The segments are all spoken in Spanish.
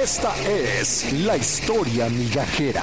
Esta es la historia migajera.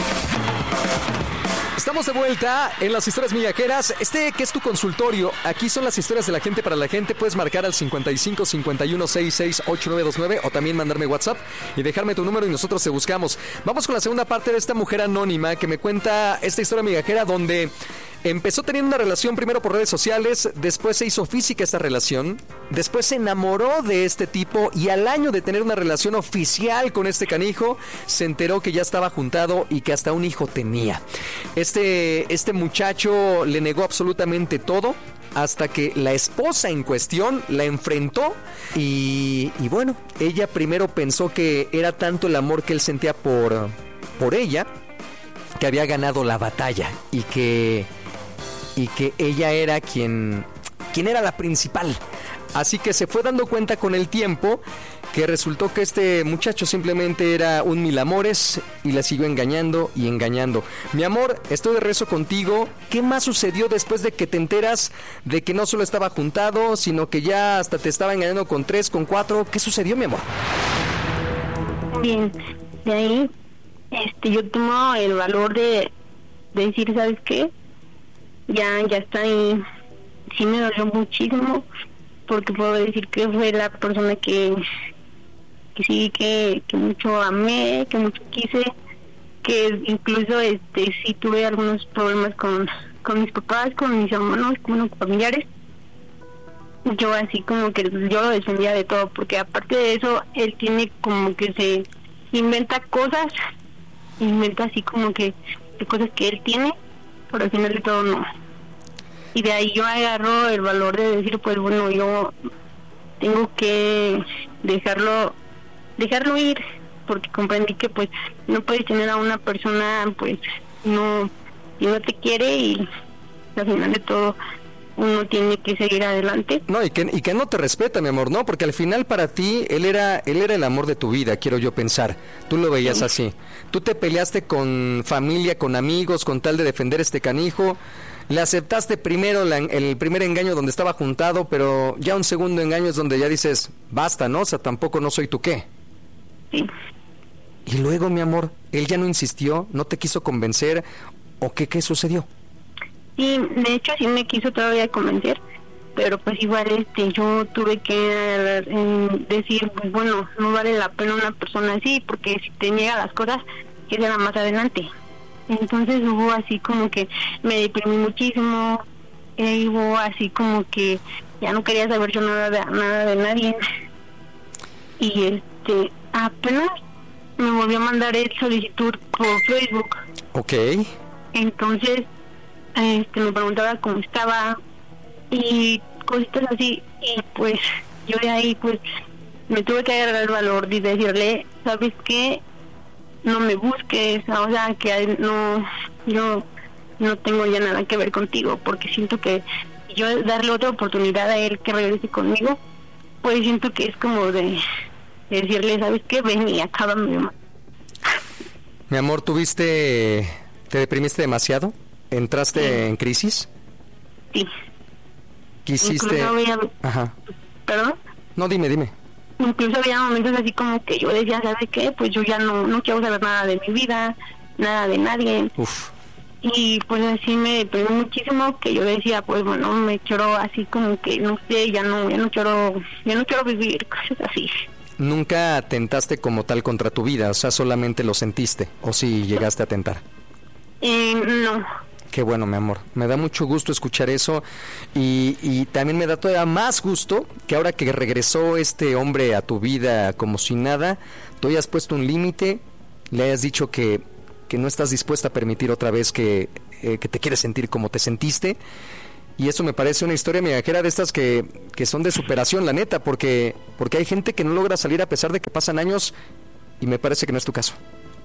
Estamos de vuelta en las historias migajeras. Que es tu consultorio. Aquí son las historias de la gente para la gente. Puedes marcar al 55 51 66 8929 o también mandarme WhatsApp y dejarme tu número y nosotros te buscamos. Vamos con la segunda parte de esta mujer anónima que me cuenta esta historia migajera donde empezó teniendo una relación primero por redes sociales, después se hizo física esta relación, después se enamoró de este tipo y al año de tener una relación oficial con este canijo, se enteró que ya estaba juntado y que hasta un hijo tenía. Este muchacho le negó absolutamente todo hasta que la esposa en cuestión la enfrentó y bueno, ella primero pensó que era tanto el amor que él sentía por ella que había ganado la batalla y que ella era quien era la principal. Así que se fue dando cuenta con el tiempo que resultó que este muchacho simplemente era un mil amores y la siguió engañando y engañando. Mi amor, estoy de regreso contigo. ¿Qué más sucedió después de que te enteras de que no solo estaba juntado, sino que ya hasta te estaba engañando con 3, con 4? ¿Qué sucedió, mi amor? Bien, de ahí yo tomo el valor de decir, ¿sabes qué? Ya está ahí. Sí me dolió muchísimo porque puedo decir que fue la persona que mucho amé, que mucho quise, que incluso sí tuve algunos problemas con mis papás, con mis hermanos, con unos familiares. Yo así como que yo lo defendía de todo, porque aparte de eso él tiene como que se inventa así como que de cosas que él tiene, pero al final de todo no. Y de ahí yo agarro el valor de decir, pues bueno, yo tengo que dejarlo ir, porque comprendí que pues no puedes tener a una persona pues no te quiere y al final de todo uno tiene que seguir adelante. No, y que no te respeta, mi amor, ¿no? Porque al final para ti él era el amor de tu vida, quiero yo pensar. Tú lo veías sí. Así. Tú te peleaste con familia, con amigos, con tal de defender este canijo. Le aceptaste primero el primer engaño donde estaba juntado, pero ya un segundo engaño es donde ya dices, basta, ¿no? O sea, tampoco no soy tú, ¿qué? Sí. Y luego, mi amor, él ya no insistió, no te quiso convencer, ¿o qué sucedió? Sí, de hecho sí me quiso todavía convencer, pero pues igual yo tuve que decir, pues bueno, no vale la pena una persona así, porque si te niega las cosas, que será más adelante. Entonces hubo así como que me deprimí muchísimo, hubo así como que ya no quería saber yo nada de nadie. Y apenas me volvió a mandar el solicitud por Facebook. Ok. Entonces me preguntaba cómo estaba y cositas así, y pues yo de ahí pues me tuve que agarrar el valor de decirle, ¿sabes qué? No me busques, o sea, que yo no tengo ya nada que ver contigo, porque siento que yo darle otra oportunidad a él que regrese conmigo, pues siento que es como de decirle, ¿sabes qué? Ven y acábame. Mi amor, ¿te deprimiste demasiado? ¿Entraste en crisis? Sí. ¿Quisiste? Ajá. ¿Perdón? No, dime. Incluso había momentos así como que yo decía, ¿sabes qué? Pues yo ya no quiero saber nada de mi vida, nada de nadie. Uf. Y pues así me deprimí muchísimo, que yo decía, pues bueno, me quiero así como que, no sé, ya no quiero vivir, cosas así. ¿Nunca atentaste como tal contra tu vida? O sea, solamente lo sentiste, ¿o sí llegaste a atentar? No. Qué bueno, mi amor. Me da mucho gusto escuchar eso y también me da todavía más gusto que ahora que regresó este hombre a tu vida como si nada, tú hayas puesto un límite, le hayas dicho que no estás dispuesta a permitir otra vez que te quieres sentir como te sentiste. Y eso me parece una historia migajera de estas que son de superación, la neta, porque hay gente que no logra salir a pesar de que pasan años y me parece que no es tu caso.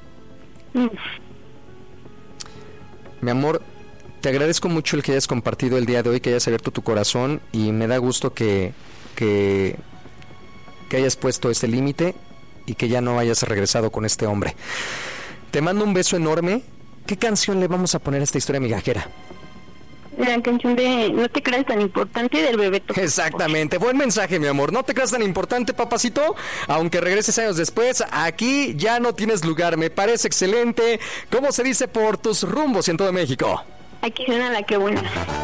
Mi amor, te agradezco mucho el que hayas compartido el día de hoy, que hayas abierto tu corazón y me da gusto que hayas puesto este límite y que ya no hayas regresado con este hombre. Te mando un beso enorme. ¿Qué canción le vamos a poner a esta historia migajera? la canción de No te creas tan importante del Bebeto. Exactamente, buen mensaje, mi amor. No te creas tan importante, papacito. Aunque regreses años después, aquí ya no tienes lugar. Me parece excelente. ¿Cómo se dice por tus rumbos en todo México? Aquí suena La Que Buena.